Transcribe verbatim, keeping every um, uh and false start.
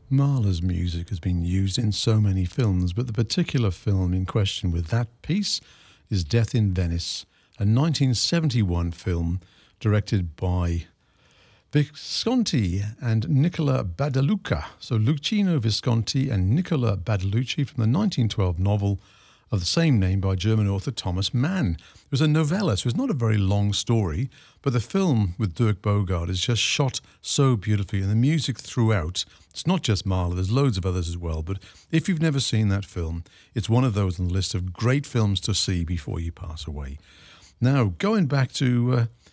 Mahler's music has been used in so many films, but the particular film in question with that piece is Death in Venice, a nineteen seventy-one film directed by Visconti and Nicola Badalucca. So Luchino Visconti and Nicola Badalucci from the nineteen twelve novel of the same name by German author Thomas Mann. It was a novella, so it's not a very long story, but the film with Dirk Bogarde is just shot so beautifully, and the music throughout, it's not just Mahler, there's loads of others as well, but if you've never seen that film, it's one of those on the list of great films to see before you pass away. Now, going back to uh,